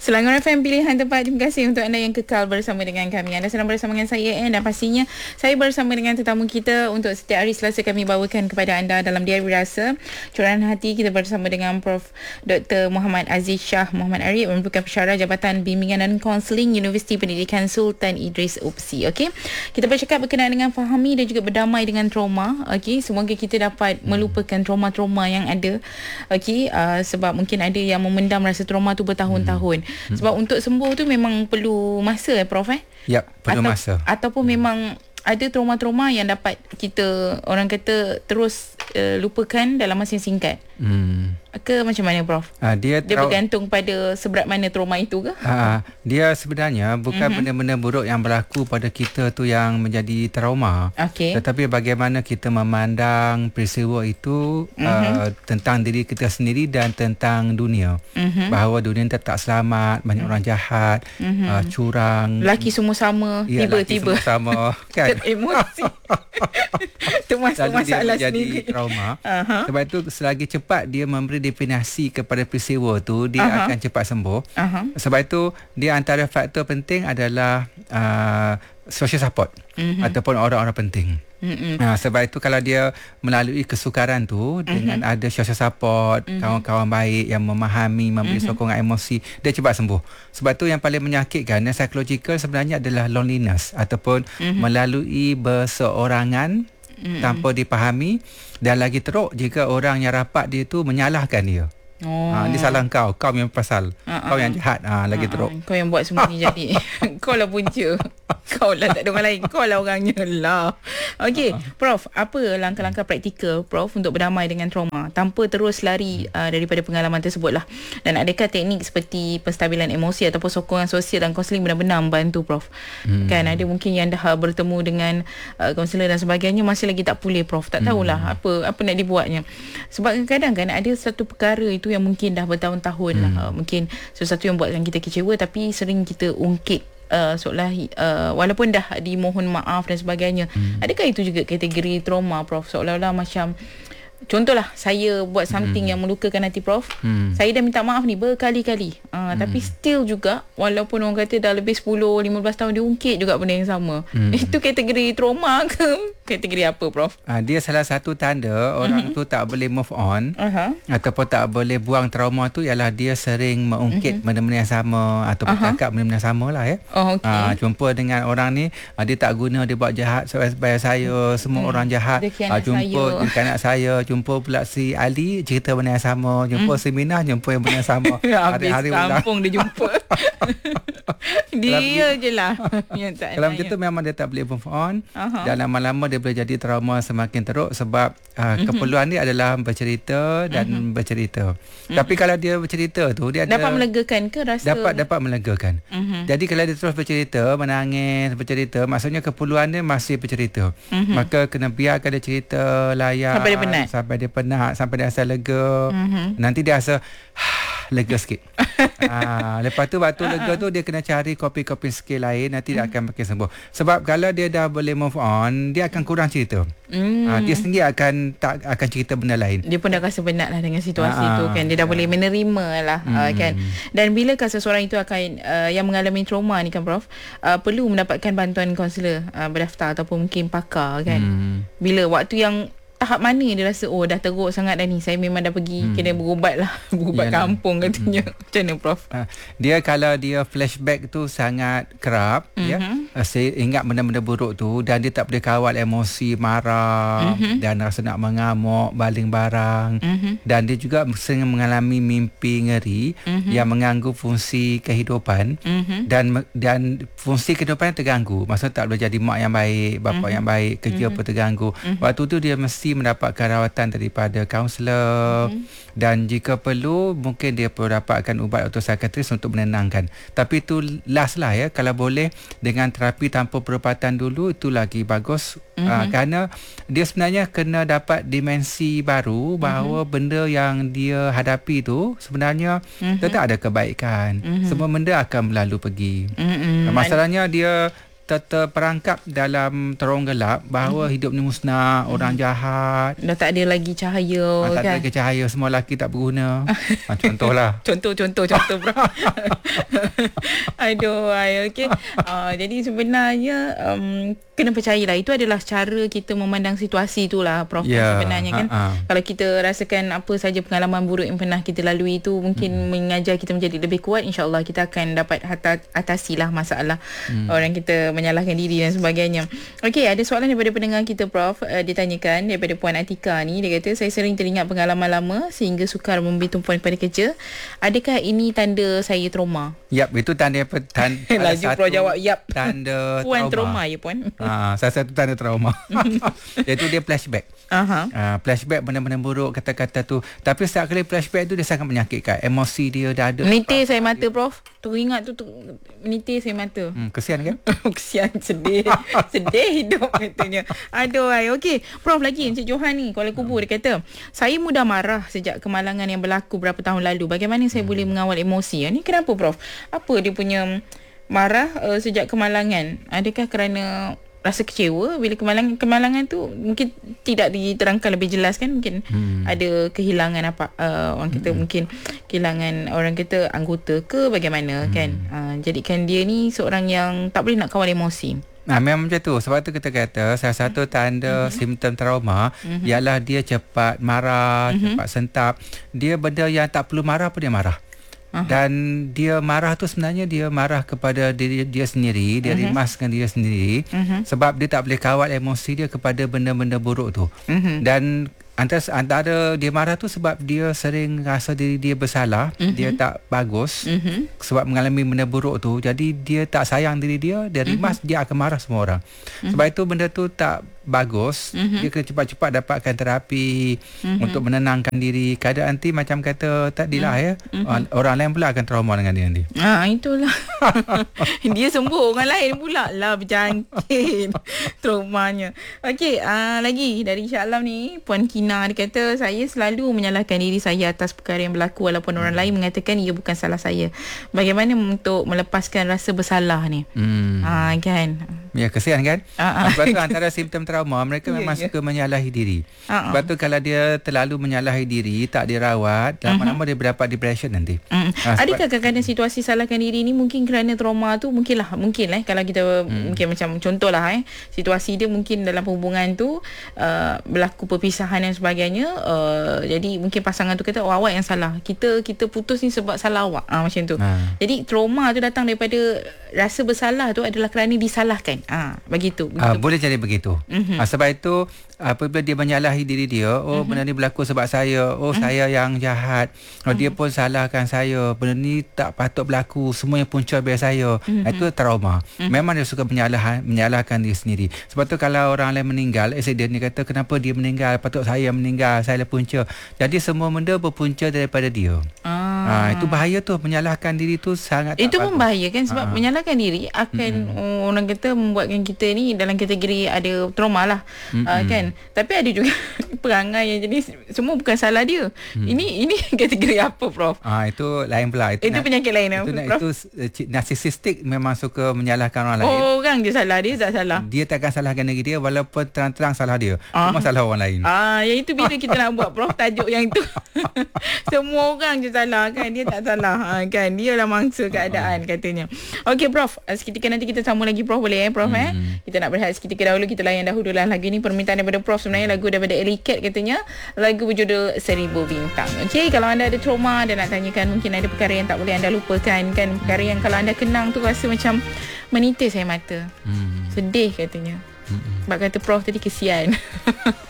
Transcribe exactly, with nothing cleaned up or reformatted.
Selangor F M, pilihan tempat. Terima kasih untuk anda yang kekal bersama dengan kami. Anda sedang bersama dengan saya Anne, dan pastinya saya bersama dengan tetamu kita untuk setiap hari Selasa kami bawakan kepada anda dalam Diari Rasa Curahan Hati. Kita bersama dengan Prof Doktor Muhammad Aziz Shah Muhammad Arif, merupakan pensyarah Jabatan Bimbingan dan Kaunseling Universiti Pendidikan Sultan Idris U P S I. Okey, kita bercakap berkenaan dengan fahami dan juga berdamai dengan trauma. Okey, semoga kita dapat melupakan trauma-trauma yang ada. Okey, uh, sebab mungkin ada yang memendam rasa trauma tu bertahun-tahun. Hmm. Sebab untuk sembuh tu memang perlu masa, eh, Prof eh? Ya, perlu Atau, masa. Ataupun hmm. memang ada trauma-trauma yang dapat kita, orang kata, terus uh, lupakan dalam masa yang singkat. Hmm. Ke macam mana, Prof? Uh, dia dia bergantung pada seberat mana trauma itu ke? Uh, dia sebenarnya bukan mm-hmm. benda-benda buruk yang berlaku pada kita tu yang menjadi trauma. Okay. Tetapi bagaimana kita memandang peristiwa itu mm-hmm. uh, tentang diri kita sendiri dan tentang dunia. Mm-hmm. Bahawa dunia tak selamat, banyak mm-hmm. orang jahat, mm-hmm. uh, curang. Lelaki semua sama, ya, tiba-tiba. Lelaki semua sama. Kan? Emosi. Itu mas- masalah sendiri. Trauma. Uh-huh. Sebab itu selagi cepat dia memberi definisi kepada peristiwa tu, dia uh-huh. akan cepat sembuh. Uh-huh. Sebab itu dia antara faktor penting adalah uh, social support uh-huh. ataupun orang-orang penting. Uh-huh. Uh, sebab itu kalau dia melalui kesukaran tu uh-huh. dengan ada social support, uh-huh. kawan-kawan baik yang memahami, memberi uh-huh. sokongan emosi, dia cepat sembuh. Sebab tu yang paling menyakitkan yang psychological sebenarnya adalah loneliness ataupun uh-huh. melalui berseorangan mm-hmm. tanpa dipahami, dan lagi teruk jika orang yang rapat dia tu menyalahkan dia. Oh. Ha, dia salah kau, kau yang pasal, uh-uh. kau yang jahat. Ha, lagi uh-uh. teruk. Kau yang buat semua ni jadi. Kau lah punca. Kau lah, tak ada orang lain. Kau lah orangnya lah. Okey, uh-huh. Prof, apa langkah-langkah praktikal Prof untuk berdamai dengan trauma tanpa terus lari uh, daripada pengalaman tersebut lah? Dan adakah teknik seperti penstabilan emosi ataupun sokongan sosial dan kaunseling benar-benar membantu, Prof? Hmm. Kan ada mungkin yang dah bertemu dengan uh, kaunselor dan sebagainya masih lagi tak pulih, Prof. Tak tahulah hmm. apa apa nak dibuatnya. Sebab kadang-kadang kan ada satu perkara itu yang mungkin dah bertahun-tahun hmm. lah. Uh, mungkin sesuatu yang buatkan kita kecewa, tapi sering kita ungkit uh, seolah uh, walaupun dah dimohon maaf dan sebagainya. Hmm. Adakah itu juga kategori trauma, Prof? Seolah-olah macam, contohlah saya buat something hmm. yang melukakan hati Prof. Hmm. Saya dah minta maaf ni berkali-kali. Uh, hmm. Tapi still juga, walaupun orang kata dah lebih sepuluh lima belas tahun, dia ungkit juga benda yang sama. Hmm. Itu kategori trauma ke? Kategori apa, Prof? Uh, dia salah satu tanda orang uh-huh. tu tak boleh move on uh-huh. ataupun tak boleh buang trauma tu ialah dia sering mengungkit uh-huh. benda-benda yang sama ataupun uh-huh. cakap benda-benda yang sama lah, ya. Oh, okay. Uh, jumpa dengan orang ni, uh, dia tak guna, dia buat jahat supaya saya, semua hmm. orang jahat. Uh, jumpa dengan anak saya, jumpa pula si Ali, cerita benda yang sama. Jumpa hmm. si Minah, jumpa yang benda yang sama. Hari-hari kampung dia jumpa. Dia je lah yang tak. Kalau macam tu memang dia tak boleh move on. Uh-huh. Dan lama-lama dia boleh jadi trauma semakin teruk. Sebab uh, uh-huh. keperluan dia adalah bercerita dan uh-huh. bercerita. Uh-huh. Tapi kalau dia bercerita tu, dia ada, dapat melegakan ke rasa? Dapat dapat melegakan. Uh-huh. Jadi kalau dia terus bercerita, menangis, bercerita, maksudnya keperluan dia masih bercerita. Uh-huh. Maka kena biarkan dia cerita layan sampai dia penat. Sampai dia penat, sampai dia rasa lega. Uh-huh. Nanti dia rasa lega sikit. ha, lepas tu waktu uh-huh. lega tu dia kena cari kopi-kopi skill lain, nanti dia akan makin sembuh. Sebab kalau dia dah boleh move on, dia akan kurang cerita. Mm. Ha, dia sendiri akan tak akan cerita benda lain. Dia pun dah rasa penat lah dengan situasi uh-huh. tu kan. Dia dah uh-huh. boleh menerima lah mm. uh, kan. Dan bilakah seseorang itu akan uh, yang mengalami trauma ni kan, Prof, uh, perlu mendapatkan bantuan kaunselor uh, berdaftar ataupun mungkin pakar kan. Mm. Bila waktu yang tahap mana dia rasa, oh dah teruk sangat dah ni, saya memang dah pergi hmm. kena berubat lah. Berubat Yalah. kampung katanya. Hmm. Macam mana, Prof? Ha, dia kalau dia flashback tu sangat kerap, mm-hmm. ya, saya ingat benda-benda buruk tu, dan dia tak boleh kawal emosi, marah, mm-hmm. dan rasa nak mengamuk, baling barang, mm-hmm. dan dia juga sering mengalami mimpi ngeri mm-hmm. yang mengganggu fungsi kehidupan, mm-hmm. dan dan fungsi kehidupan terganggu. Maksudnya tak boleh jadi mak yang baik, bapa mm-hmm. yang baik, kerja mm-hmm. pun terganggu. Mm-hmm. Waktu tu dia mesti mendapatkan rawatan daripada kaunselor, mm-hmm. dan jika perlu mungkin dia perlu dapatkan ubat atau psikiatris untuk menenangkan. Tapi itu last lah, ya. Kalau boleh dengan terapi tanpa perubatan dulu, itu lagi bagus. Mm-hmm. uh, kerana dia sebenarnya kena dapat dimensi baru bahawa mm-hmm. benda yang dia hadapi tu sebenarnya mm-hmm. tetap ada kebaikan. Mm-hmm. Semua benda akan berlalu pergi. Mm-hmm. Masalahnya dia ter- terperangkap dalam terowong gelap bahawa hmm. hidup ni musnah, hmm. orang jahat, dah tak ada lagi cahaya, ah, tak kan? ada lagi cahaya, semua lelaki tak berguna. ah, contohlah. Contoh, contoh, contoh, bro. Aduh, ay, okey. Uh, jadi sebenarnya um, kena percayalah, itu adalah cara kita memandang situasi tu lah, Prof. Yeah, sebenarnya kan. uh-uh. Kalau kita rasakan apa saja pengalaman buruk yang pernah kita lalui itu mungkin hmm. mengajar kita menjadi lebih kuat, insya-Allah kita akan dapat atasilah masalah hmm. orang kita menyalahkan diri dan sebagainya. Okey, ada soalan daripada pendengar kita, Prof. Uh, ditanyakan daripada Puan Atika ni. Dia kata, saya sering teringat pengalaman lama sehingga sukar memberi tumpuan kepada kerja. Adakah ini tanda saya trauma? Yap, itu tanda apa? Tanda laju Pro jawab yap. Tanda Puan trauma. trauma ya, Puan. Ah, salah satu tanda trauma. Iaitu dia flashback. Aha. Uh, flashback benda-benda buruk, kata-kata tu. Tapi setiap kali flashback tu dia sangat menyakitkan. Emosi dia dah ada. Menitir saya mata, Prof. Teringat tu, tu menitir saya mata. Hmm, kesian kan? Kesian, sedih. Sedih hidup katanya. Aduh, ay. Okey, Prof, lagi Encik Johan ni Kuala Kubu, dia kata, saya mudah marah sejak kemalangan yang berlaku berapa tahun lalu. Bagaimana saya hmm. boleh mengawal emosi? Ni kenapa, Prof? Apa dia punya marah uh, sejak kemalangan? Adakah kerana rasa kecewa bila kemalangan kemalangan tu mungkin tidak diterangkan lebih jelas, kan? Mungkin hmm. ada kehilangan apa uh, orang kita hmm. mungkin kehilangan orang kita anggota ke bagaimana, hmm. kan? Uh, jadikan dia ni seorang yang tak boleh nak kawal emosi. Nah, memang macam tu. Sebab tu kita kata salah satu tanda mm-hmm. simptom trauma mm-hmm. ialah dia cepat marah, mm-hmm. cepat sentap. Dia benda yang tak perlu marah pun dia marah. Uh-huh. Dan dia marah tu sebenarnya dia marah kepada diri dia sendiri, dia uh-huh. rimaskan dia sendiri uh-huh. sebab dia tak boleh kawal emosi dia kepada benda-benda buruk tu. Uh-huh. Dan antara, antara dia marah tu sebab dia sering rasa diri dia bersalah, uh-huh. dia tak bagus uh-huh. sebab mengalami benda buruk tu. Jadi dia tak sayang diri dia, dia rimas, uh-huh. dia akan marah semua orang. Uh-huh. Sebab itu benda tu tak bagus. Uh-huh. Dia kena cepat-cepat dapatkan terapi uh-huh. untuk menenangkan diri. Kadang nanti macam kata tadilah uh-huh. ya, uh-huh. orang lain pula akan trauma dengan dia nanti. Ah, itulah. Dia sembuh, orang lain pula lah berjangkit traumanya. Okey, uh, lagi dari Shah Alam ni, Puan Kina, dia kata, saya selalu menyalahkan diri saya atas perkara yang berlaku walaupun hmm. orang lain mengatakan ia bukan salah saya. Bagaimana untuk melepaskan rasa bersalah ni? Hmm. Ah, kan? Ya, kesian kan? Uh-huh. Sebab tu antara simptom trauma, mereka memang yeah, suka yeah. menyalahi diri. Uh-huh. Sebab tu kalau dia terlalu menyalahi diri, tak dirawat, lama-lama uh-huh. dia berdapat depression nanti. Uh-huh. Uh, Adakah kadang-kadang situasi salahkan diri ni mungkin kerana trauma tu, mungkinlah, mungkin lah kalau kita hmm. mungkin macam contohlah eh, situasi dia mungkin dalam hubungan tu uh, berlaku perpisahan dan sebagainya, uh, jadi mungkin pasangan tu kata, oh, awak yang salah, kita kita putus ni sebab salah awak, uh, macam tu. Uh. Jadi trauma tu datang daripada rasa bersalah tu adalah kerana disalahkan. Ah, begitu, begitu. Ah, boleh jadi begitu. Mm-hmm. Ah, sebab itu apabila dia menyalahi diri dia, oh mm-hmm. benda ni berlaku sebab saya, oh mm-hmm. saya yang jahat, oh, mm-hmm. dia pun salahkan saya, benda ni tak patut berlaku, semuanya punca biar saya. Mm-hmm. Itu trauma. Mm-hmm. Memang dia suka menyalah, menyalahkan diri sendiri. Sebab tu kalau orang lain meninggal, accident, dia kata kenapa dia meninggal, patut saya yang meninggal, saya lah punca. Jadi semua benda berpunca daripada dia. Ah. Ah, itu bahaya tu, menyalahkan diri tu sangat itu tak pun bagus. Bahaya kan, sebab ah. menyalahkan diri akan mm-hmm. orang kata membuatkan kita ni dalam kategori ada trauma lah, mm-hmm. uh, kan. Tapi ada juga perangai yang jenis semua bukan salah dia. Mm. Ini ini kategori apa, Prof? Ah, itu lain pula. Itu, itu na- penyakit lain itu, apa, Prof? Itu narsistik, memang suka menyalahkan orang lain. Oh, orang je salah, dia tak salah. Dia takkan salahkan diri dia walaupun terang-terang salah dia. Ah. Cuma salah orang lain. Ah, yang itu bila kita nak buat, Prof, tajuk yang itu. Semua orang je salah, kan? Dia tak salah, ha, kan? Dia lah mangsa keadaan, katanya. Okey, Prof, seketika nanti kita sambung lagi, Prof, boleh eh, Prof? Hmm. Eh? Kita nak berehat seketika dahulu, kita layan dahulu lah lagu ni. Permintaan daripada Prof, sebenarnya lagu daripada Ellie Cat, katanya. Lagu berjudul Seribu Bintang. Okey, kalau anda ada trauma dan nak tanyakan, mungkin ada perkara yang tak boleh anda lupakan, kan? Perkara yang kalau anda kenang tu rasa macam menitis air mata. Hmm. Sedih, katanya. Hmm. Sebab kata Prof tadi, kesian.